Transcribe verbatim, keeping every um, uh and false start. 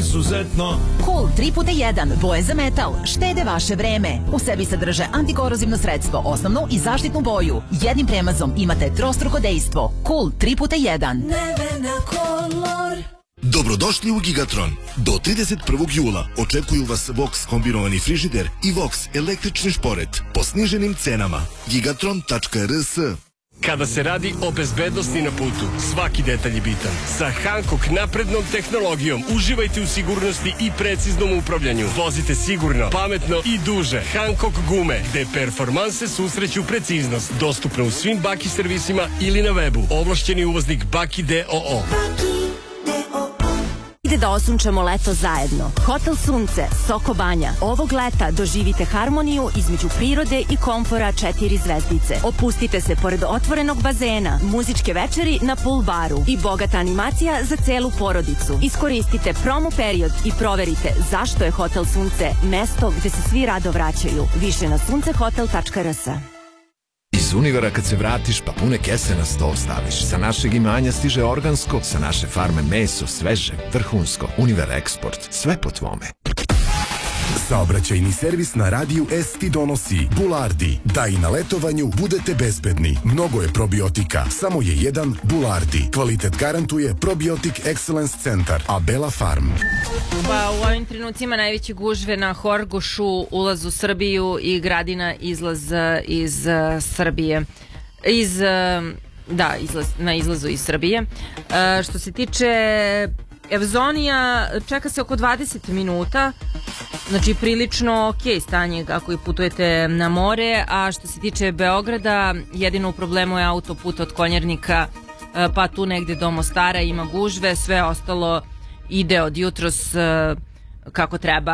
izuzetno. Cool tri puta jedan, boje za metal, štede vaše vreme. U sebi sadrže antikorozivno sredstvo, osnovnu i zaštitnu boju. Jednim premazom imate trostruko dejstvo. Cool tri puta jedan. Nevena Color. Dobrodošli u Gigatron. Do trideset prvog jula očekuju vas Vox kombinovani frižider i Vox električni šporet po sniženim cenama. gigatron tačka r s. Kada se radi o bezbednosti na putu, svaki detalj je bitan. Sa Hankook naprednom tehnologijom uživajte u sigurnosti i preciznom upravljanju. Vozite sigurno, pametno i duže. Hankook gume, gde performanse susreću preciznost. Dostupno u svim Baki servisima ili na webu. Ovlašćeni uvoznik Baki d o o. Ide da osunčamo leto zajedno. Hotel Sunce, Soko Banja. Ovog leta doživite harmoniju između prirode i komfora četiri zvezdice. Opustite se pored otvorenog bazena, muzičke večeri na pool baru i bogata animacija za celu porodicu. Iskoristite promo period i proverite zašto je Hotel Sunce mesto gde se svi rado vraćaju. Više na suncehotel tačka r s. Iz Univera kad se vratiš pa pune kese na sto staviš. Sa našeg imanja stiže organsko, sa naše farme meso, sveže, vrhunsko. Univer Eksport, sve po tvome. Saobraćajni servis na radiju S ti donosi Bulardi. Da i na letovanju budete bezbedni. Mnogo je probiotika, samo je jedan Bulardi. Kvalitet garantuje Probiotic Excellence Centar, Abela Farm. Pa u ovim trenucima najveće gužve na Horgošu, ulaz u Srbiju i Gradina, izlaz iz uh, Srbije. Iz, uh, da, izlaz, na izlazu iz Srbije. Uh, što se tiče Evzonija, čeka se oko dvadeset minuta. Znači prilično ok stanje ako i putujete na more, a što se tiče Beograda, jedino u problemu je autoput od Konjarnika pa tu negde do Mostara ima gužve, sve ostalo ide od jutros kako treba.